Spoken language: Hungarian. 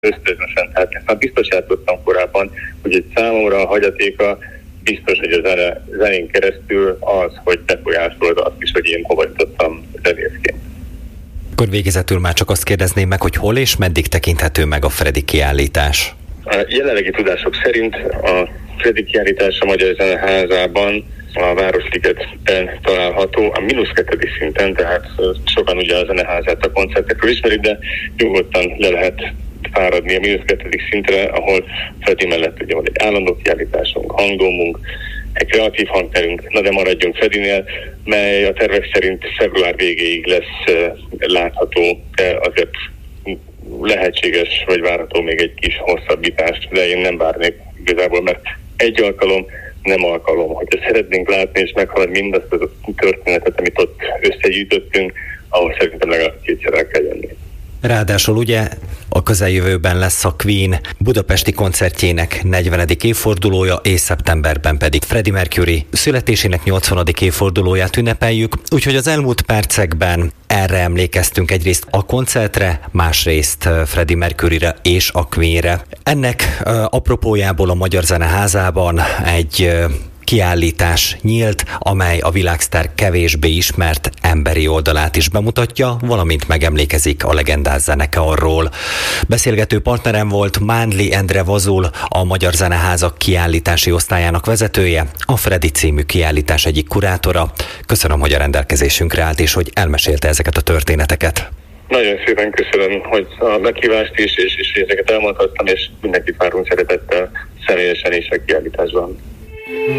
ösztönösen. Tehát ezt már biztos játszottam korábban, hogy egy számomra a hagyatéka biztos, hogy a zenén keresztül az, hogy befolyásolod azt is, hogy én hova jutottam zenészként. Akkor végezetül már csak azt kérdezném meg, hogy hol és meddig tekinthető meg a Freddy kiállítás? A jelenlegi tudások szerint a Freddy kiállítás a Magyar Zeneházában a Városligetben található a -2. szinten, tehát sokan ugye a Zeneházát a koncertekről ismerik, de nyugodtan le lehet fáradni a -2. szintre, ahol Freddy mellett ugye van egy állandó kiállításunk, hangdómunk, egy kreatív hangterünk, na de maradjunk Freddynél, mely a tervek szerint február végéig lesz látható, de azért lehetséges, vagy várható még egy kis hosszabbítást, de én nem várnék igazából, mert egy alkalom nem alkalom. Hogyha szeretnénk látni és meghaladni mindazt a történetet, amit ott összegyűjtöttünk, ahhoz szerintem legalább kétszer el kell jönni. Ráadásul ugye a közeljövőben lesz a Queen budapesti koncertjének 40. évfordulója, és szeptemberben pedig Freddie Mercury születésének 80. évfordulóját ünnepeljük, úgyhogy az elmúlt percekben erre emlékeztünk, egyrészt a koncertre, másrészt Freddie Mercuryre és a Queenre. Ennek apropójából a Magyar Zeneházában egy kiállítás nyílt, amely a világsztár kevésbé ismert emberi oldalát is bemutatja, valamint megemlékezik a legendás zenekarról. Beszélgető partnerem volt Mándli Endre Vazul, a Magyar Zeneházak kiállítási osztályának vezetője, a Freddy című kiállítás egyik kurátora. Köszönöm, hogy a rendelkezésünkre állt, és hogy elmesélte ezeket a történeteket. Nagyon szépen köszönöm, hogy a meghívást is, és ezeket elmondhattam, és mindenkit várunk szeretettel személyesen is a kiállításban.